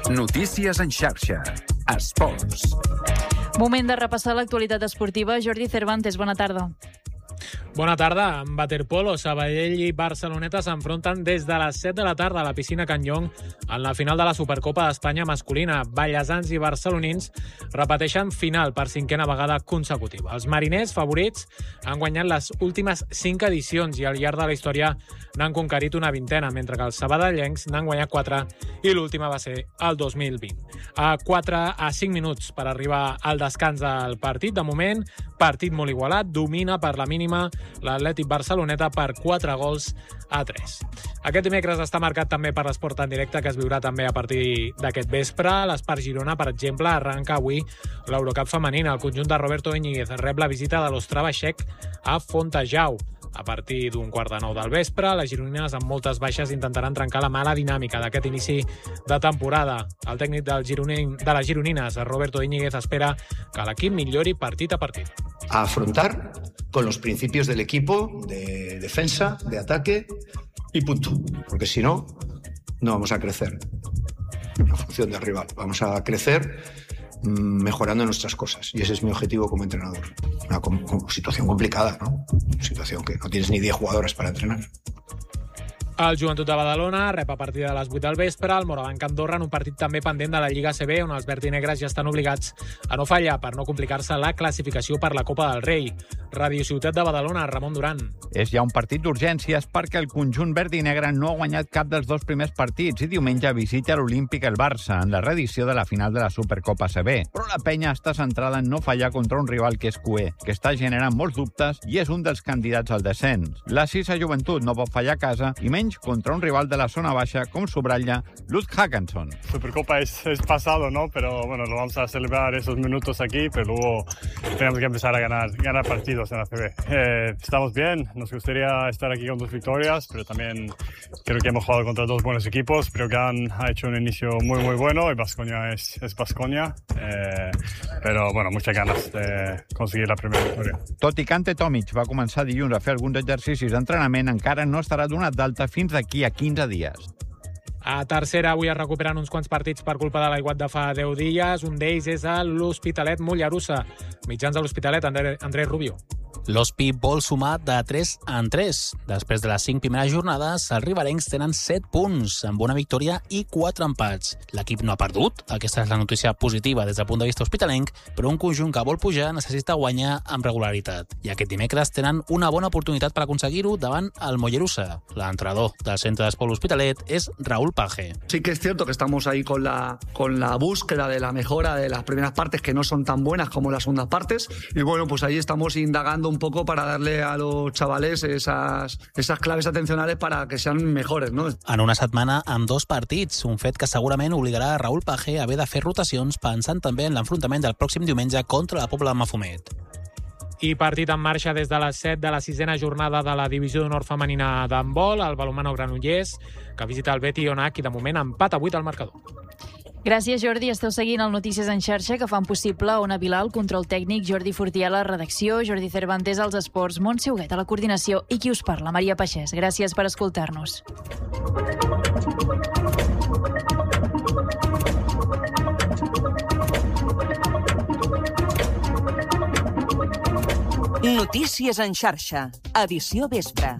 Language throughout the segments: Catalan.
Notícies en xarxa. Esports. Moment de repassar l'actualitat esportiva. Jordi Cervantes, bona tarda. Bona tarda. En waterpolo, Sabadell i Barceloneta s'enfronten des de les 7 de la tarda a la piscina Can Llong en la final de la Supercopa d'Espanya masculina. Vallesans i barcelonins repeteixen final per 5a vegada consecutiva. Els mariners, favorits, han guanyat les últimes 5 edicions i al llarg de la història n'han conquerit una vintena, mentre que els sabadellencs n'han guanyat 4 i l'última va ser el 2020. A 5 minuts per arribar al descans del partit. De moment, partit molt igualat, domina per la mínima l'Atlètic Barceloneta per 4-3. Aquest dimecres està marcat també per l'esport en directe, que es viurà també a partir d'aquest vespre. L'Espart Girona, per exemple, arranca avui l'Eurocup femenina. El conjunt de Roberto Íñiguez rep la visita de l'Ostrava Txec a Fontejau. A partir d'un 8:45 del vespre, les gironines amb moltes baixes intentaran trencar la mala dinàmica d'aquest inici de temporada. El tècnic de les gironines, Roberto Íñiguez, espera que l'equip millori partit a partit. A afrontar con los principios del equipo, de defensa, de ataque y punto. Porque si no, no vamos a crecer en función del rival. Vamos a crecer mejorando nuestras cosas. Y ese es mi objetivo como entrenador. Una situación complicada, ¿no? Una situación que no tienes ni 10 jugadoras para entrenar. El Joventut de Badalona rep a partir de les 8 del vespre el Morabanc Andorra en un partit també pendent de la Lliga ACB, on els verd i negres ja estan obligats a no fallar per no complicar-se la classificació per la Copa del Rei. Ràdio Ciutat de Badalona, Ramon Duran. És ja un partit d'urgències perquè el conjunt verd i negre no ha guanyat cap dels 2 primers partits i diumenge visita l'Olímpic el Barça en la reedició de la final de la Supercopa ACB. Però la penya està centrada en no fallar contra un rival que és cuer, que està generant molts dubtes i és un dels candidats al descens. La Sisa Joventut no pot fallar a casa i menys contra un rival de la zona baja, com subratlla Luz Hackanson. Supercopa es pasado, ¿no? Pero bueno, lo vamos a celebrar esos minutos aquí, pero luego tenemos que empezar a ganar partidos en la ACB. Estamos bien, nos gustaría estar aquí con 2 victorias, pero también creo que hemos jugado contra 2 buenos equipos. Creo que ha hecho un inicio muy bueno y Baskonia es Baskonia, pero bueno, muchas ganas de conseguir la primera victoria. Tot i que Ante Tomic va començar dilluns a fer alguns exercicis d'entrenament, encara no estarà donat d'alta fins d'aquí a 15 dies. A tercera, avui es recuperen uns quants partits per culpa de l'aiguat de fa 10 dies. Un d'ells és a l'Hospitalet Mollerussa. Mitjans de l'Hospitalet, Andrés Rubio. L'Hospi vol sumar de 3 en 3. Després de les 5 primeres jornades, els riberencs tenen 7 punts, amb una victòria i 4 empats. L'equip no ha perdut, aquesta és la notícia positiva des del punt de vista hospitalenc, però un conjunt que vol pujar necessita guanyar amb regularitat. I aquest dimecres tenen una bona oportunitat per aconseguir-ho davant el Mollerussa. L'entrenador del centre d'esport Hospitalet és Raúl Page. Sí que es cierto que estamos ahí con la búsqueda de la mejora de las primeras partes, que no son tan buenas como las segundas partes, y bueno, pues ahí estamos indagando un poco para darle a los chavales esas claves atencionales para que sean mejores, ¿no? En una setmana amb 2 partits, un fet que segurament obligarà a Raúl Page a haver de fer rotacions pensant també en l'enfrontament del pròxim diumenge contra la Pobla de Mafumet. I partit en marxa des de les 7 de la 6a jornada de la Divisió d'Honor femenina d'handbol, el balonmano Granollers, que visita el Beti Onac i de moment empat a 8 al marcador. Gràcies, Jordi. Esteu seguint el Notícies en xarxa, que fan possible Ona Vilà, control tècnic, Jordi Fortià a la redacció, Jordi Cervantes als esports, Montse Huguet a la coordinació i qui us parla, Maria Peixés. Gràcies per escoltar-nos. Notícies en xarxa, edició vespre.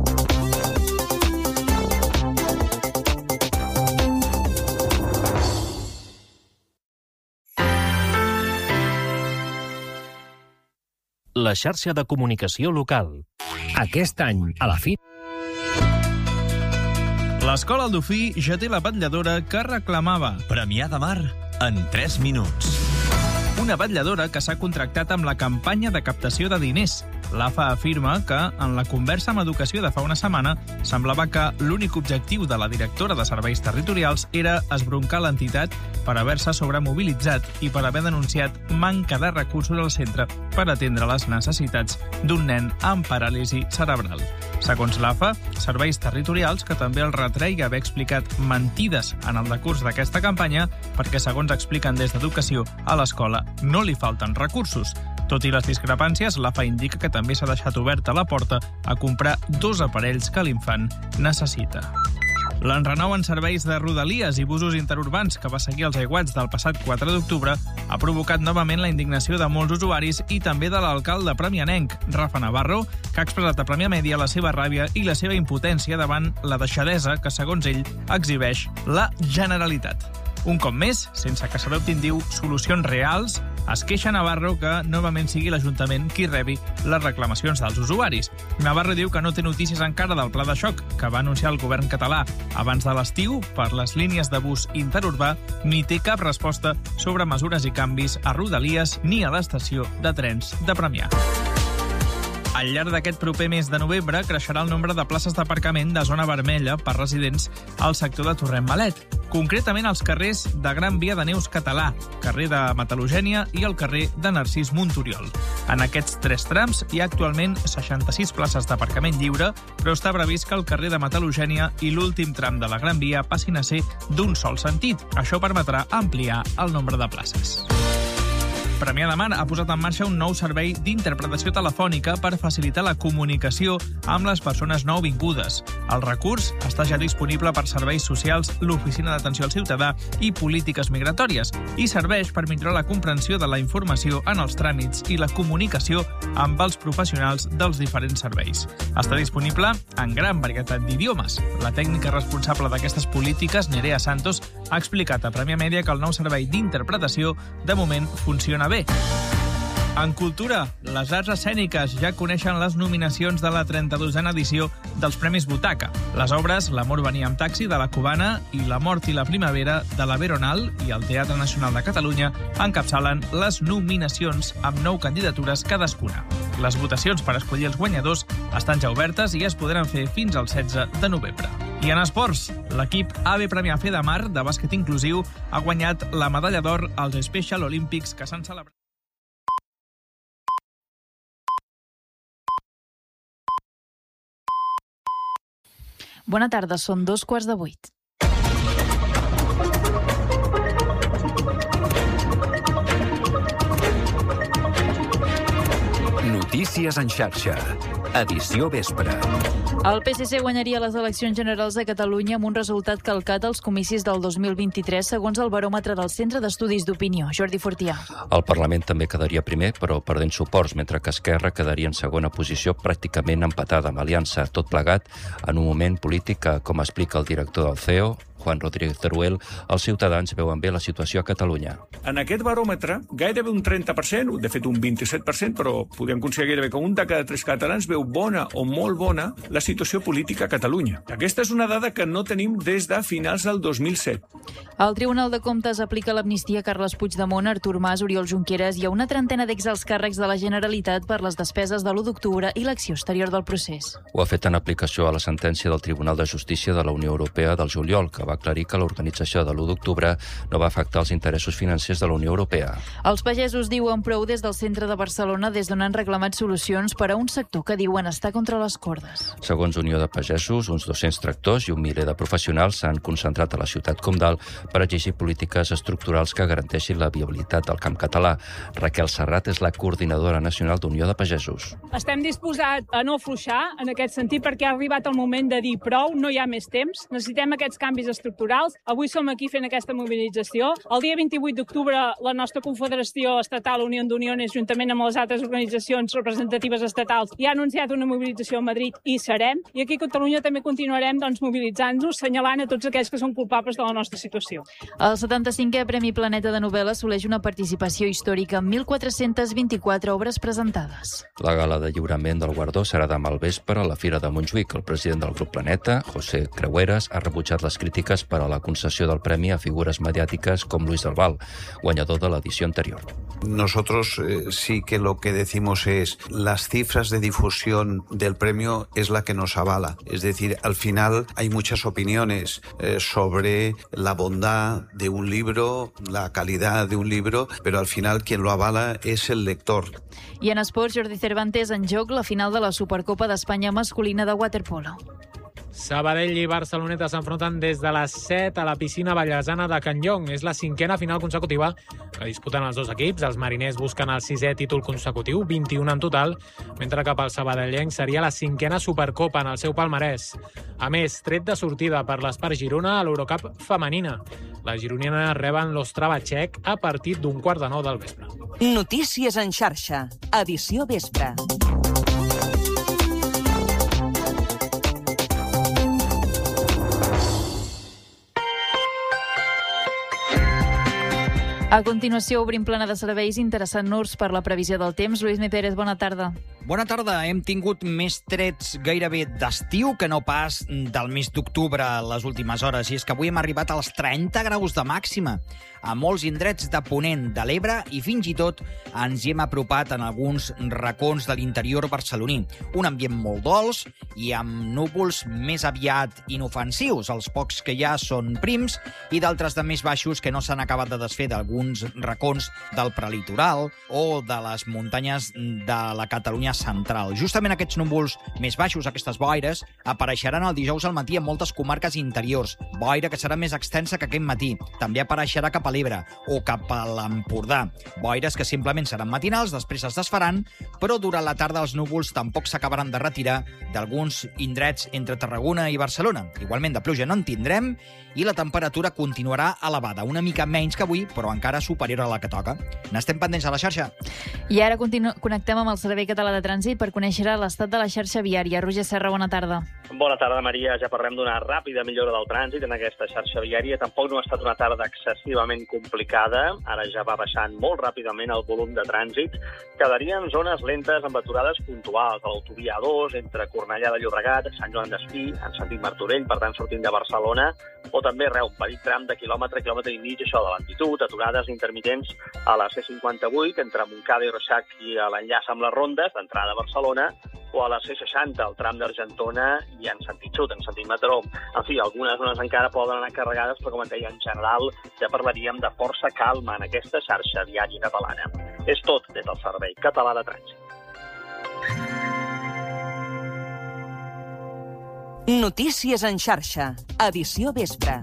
La xarxa de comunicació local. Aquest any, a la fi... L'Escola Dofí ja té la vetlladora que reclamava. Premià de Mar en 3 minuts. Una vetlladora que s'ha contractat amb la campanya de captació de diners. L'AFA afirma que, en la conversa amb Educació de fa una setmana, semblava que l'únic objectiu de la directora de Serveis Territorials era esbroncar l'entitat per haver-se sobremobilitzat i per haver denunciat manca de recursos al centre per atendre les necessitats d'un nen amb paràlisi cerebral. Segons l'AFA, Serveis Territorials, que també el retreia haver explicat mentides en el decurs d'aquesta campanya, perquè, segons expliquen des d'Educació, a l'escola no li falten recursos. Tot i les discrepàncies, l'AFA indica que també s'ha deixat oberta la porta a comprar 2 aparells que l'infant necessita. L'enrenou en serveis de rodalies i busos interurbans que va seguir els aiguats del passat 4 d'octubre ha provocat novament la indignació de molts usuaris i també de l'alcalde premianenc, Rafa Navarro, que ha expressat a Premià Mèdia la seva ràbia i la seva impotència davant la deixadesa que, segons ell, exhibeix la Generalitat. Un cop més, sense que se l'obtin diu solucions reals, es queixa Navarro que novament sigui l'Ajuntament qui rebi les reclamacions dels usuaris. Navarro diu que no té notícies encara del pla de xoc que va anunciar el govern català abans de l'estiu per les línies de bus interurbà, ni té cap resposta sobre mesures i canvis a Rodalies ni a l'estació de trens de Premià. Al llarg d'aquest proper mes de novembre creixerà el nombre de places d'aparcament de zona vermella per residents al sector de Torrent Malet, concretament als carrers de Gran Via de Neus Català, carrer de Metal·logènia i el carrer de Narcís Montoriol. En aquests 3 trams hi ha actualment 66 places d'aparcament lliure, però està previst que el carrer de Metal·logènia i l'últim tram de la Gran Via passin a ser d'un sol sentit. Això permetrà ampliar el nombre de places. Premià de Mar ha posat en marxa un nou servei d'interpretació telefònica per facilitar la comunicació amb les persones nouvingudes. El recurs està ja disponible per serveis socials, l'Oficina d'Atenció al Ciutadà i Polítiques Migratòries i serveix per millorar la comprensió de la informació en els tràmits i la comunicació amb els professionals dels diferents serveis. Està disponible en gran varietat d'idiomes. La tècnica responsable d'aquestes polítiques, Nerea Santos, ha explicat a Premià Mèdia que el nou servei d'interpretació de moment funciona bé. En cultura, les arts escèniques ja coneixen les nominacions de la 32a edició dels Premis Butaca. Les obres L'amor venia amb taxi, de la Cubana, i La mort i la primavera, de la Veronal, i el Teatre Nacional de Catalunya encapçalen les nominacions amb 9 candidatures cadascuna. Les votacions per escollir els guanyadors estan ja obertes i es podran fer fins al 16 de novembre. I en esports, l'equip AB Premià Fedamar de bàsquet inclusiu ha guanyat la medalla d'or als Special Olympics que s'han celebrat. Bona tarda, són 7:45. Notícies en xarxa. Edició vespre. El PSC guanyaria les eleccions generals de Catalunya amb un resultat calcat als comicis del 2023, segons el baròmetre del Centre d'Estudis d'Opinió. Jordi Fortià. El Parlament també quedaria primer, però perdent suports, mentre que Esquerra quedaria en segona posició, pràcticament empatada amb Aliança. Tot plegat en un moment polític que, com explica el director del CEO, Juan Rodríguez Teruel, els ciutadans veuen bé la situació a Catalunya. En aquest baròmetre, gairebé un 30%, de fet un 27%, però podem considerar gairebé que un de cada 3 catalans veu bona o molt bona la situació política a Catalunya. Aquesta és una dada que no tenim des de finals del 2007. El Tribunal de Comptes aplica l'amnistia a Carles Puigdemont, Artur Mas, Oriol Junqueras i a una trentena d'exalts càrrecs de la Generalitat per les despeses de l'1 d'octubre i l'acció exterior del procés. Ho ha fet en aplicació a la sentència del Tribunal de Justícia de la Unió Europea del juliol, que va aclarir que l'organització de l'1 d'octubre no va afectar els interessos financers de la Unió Europea. Els pagesos diuen prou des del centre de Barcelona, des d'on han reclamat solucions per a un sector que diuen estar contra les cordes. Segons Unió de Pagesos, uns 200 tractors i un miler de professionals s'han concentrat a la ciutat comtal per exigir polítiques estructurals que garanteixin la viabilitat del camp català. Raquel Serrat és la coordinadora nacional d'Unió de Pagesos. Estem disposats a no afluixar en aquest sentit perquè ha arribat el moment de dir prou, no hi ha més temps, necessitem aquests canvis estructurals. Avui som aquí fent aquesta mobilització. El dia 28 d'octubre la nostra Confederació Estatal Unió d'Uniones, juntament amb les altres organitzacions representatives estatals, ja ha anunciat una mobilització a Madrid i serem. I aquí a Catalunya també continuarem mobilitzant-nos, assenyalant a tots aquells que són culpables de la nostra situació. El 75è Premi Planeta de Novel·la assoleix una participació històrica amb 1.424 obres presentades. La gala de lliurament del guardó serà demà al vespre a la Fira de Montjuïc. El president del grup Planeta, José Creueras, ha rebutjat les crítiques per a la concessió del premi a figures mediàtiques com Luis del Val, guanyador de l'edició anterior. Nosotros sí que lo que decimos es las cifras de difusión del premio es la que nos avala. Es decir, al final hay muchas opiniones sobre la bondad de un libro, la calidad de un libro, pero al final quien lo avala es el lector. I en esports, Jordi Cervantes, en joc la final de la Supercopa d'Espanya masculina de waterpolo. Sabadell i Barceloneta s'enfronten des de les 7 a la piscina ballesana de Can Llong. És la 5a final consecutiva que disputen els dos equips. Els mariners busquen el 6è títol consecutiu, 21 en total, mentre que pel sabadellenc seria la 5a Supercopa en el seu palmarès. A més, tret de sortida per l'Espart Girona a l'Eurocup femenina. Les gironines reben l'Ostrava txec a partir d'un 8:45 del vespre. Notícies en xarxa, edició vespre. A continuació, obrim plana de serveis interessant-nos per la previsió del temps. Lluís Mi Pérez, bona tarda. Bona tarda. Hem tingut més trets gairebé d'estiu que no pas del mes d'octubre les últimes hores. I és que avui hem arribat als 30 graus de màxima a molts indrets de Ponent, de l'Ebre, i fins i tot ens hi hem apropat en alguns racons de l'interior barceloní. Un ambient molt dolç i amb núvols més aviat inofensius. Els pocs que hi ha són prims i d'altres de més baixos que no s'han acabat de desfer d'alguns racons del prelitoral o de les muntanyes de la Catalunya central. Justament aquests núvols més baixos, aquestes boires, apareixeran el dijous al matí en moltes comarques interiors. Boira que serà més extensa que aquest matí. També apareixerà cap a l'Ebre o cap a l'Empordà. Boires que simplement seran matinals, després es desfaran, però durant la tarda els núvols tampoc s'acabaran de retirar d'alguns indrets entre Tarragona i Barcelona. Igualment de pluja no en tindrem i la temperatura continuarà elevada, una mica menys que avui, però encara superior a la que toca. N'estem pendents a la xarxa. I ara connectem amb el Servei Català de Trànsit per conèixer l'estat de la xarxa viària. Roger Serra, bona tarda. Bona tarda, Maria. Ja parlem d'una ràpida millora del trànsit en aquesta xarxa viària. Tampoc no ha estat una tarda excessivament complicada. Ara ja va baixant molt ràpidament el volum de trànsit. Quedarien zones lentes amb aturades puntuals. A l'autovia A2, entre Cornellà de Llobregat, Sant Joan d'Espí, en sentit Martorell, per tant sortint de Barcelona, o també un petit tram de quilòmetre i mig, això de lentitud, aturades intermitents a la C58, entre Montcada i Reixac i a l'enllaç amb les rondes, d'entrada a Barcelona, o a la C60, el tram d'Argentona i en sentit sud, en sentit Mataró. En fi, algunes zones encara poden anar carregades, però com et deia, en general ja parlaríem de força calma en aquesta xarxa viària catalana. És tot des del Servei Català de Trànsit. Notícies en xarxa, edició vespre.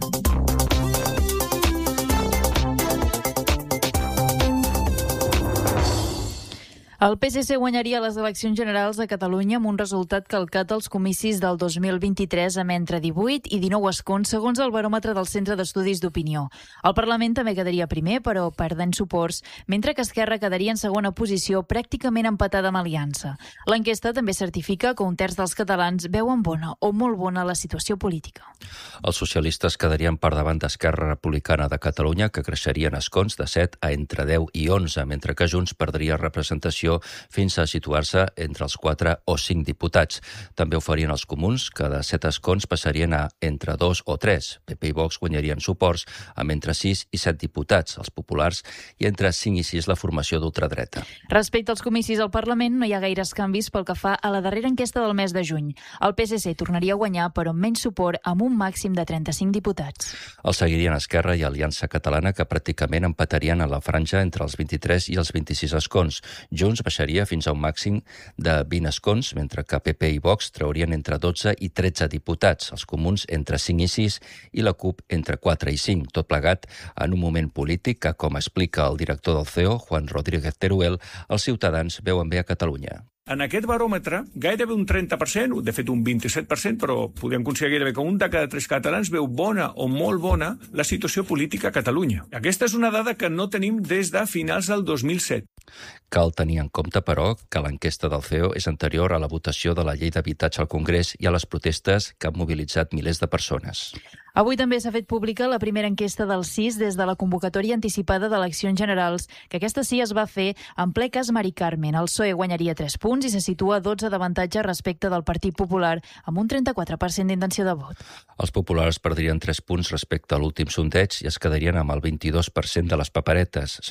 El PSC guanyaria les eleccions generals de Catalunya amb un resultat calcat als comicis del 2023 amb entre 18 i 19 escons, segons el baròmetre del Centre d'Estudis d'Opinió. El Parlament també quedaria primer, però perdent suports, mentre que Esquerra quedaria en segona posició, pràcticament empatada amb Aliança. L'enquesta també certifica que un terç dels catalans veuen bona o molt bona la situació política. Els socialistes quedarien per davant d'Esquerra Republicana de Catalunya, que creixerien escons de 7 a entre 10 i 11, mentre que Junts perdria representació fins a situar-se entre els 4 o 5 diputats. També ho farien els comuns, que de 7 escons passarien a entre 2 o 3. PP i Vox guanyarien suports amb entre 6 i 7 diputats, els populars, i entre 5 i 6 la formació d'ultradreta. Respecte als comicis al Parlament, no hi ha gaires canvis pel que fa a la darrera enquesta del mes de juny. El PSC tornaria a guanyar, però amb menys suport, amb un màxim de 35 diputats. El seguirien Esquerra i Aliança Catalana, que pràcticament empatarien a la franja entre els 23 i els 26 escons. Junts baixaria fins a un màxim de 20 escons, mentre que PP i Vox traurien entre 12 i 13 diputats, els comuns entre 5 i 6 i la CUP entre 4 i 5, tot plegat en un moment polític que, com explica el director del CEO, Juan Rodríguez Teruel, els ciutadans veuen bé a Catalunya. En aquest baròmetre, gairebé un 30%, de fet un 27%, però podem considerar gairebé que un de cada 3 catalans veu bona o molt bona la situació política a Catalunya. Aquesta és una dada que no tenim des de finals del 2007. Cal tenir en compte, però, que l'enquesta del CEO és anterior a la votació de la llei d'habitatge al Congrés i a les protestes que han mobilitzat milers de persones. Avui també s'ha fet pública la primera enquesta del CIS des de la convocatòria anticipada d'eleccions generals, que aquesta sí es va fer en ple cas Mari Carmen. El PSOE guanyaria 3 punts i se situa a 12 d'avantatge respecte del Partit Popular, amb un 34% d'intenció de vot. Els populars perdrien 3 punts respecte a l'últim sondeig i es quedarien amb el 22% de les paperetes.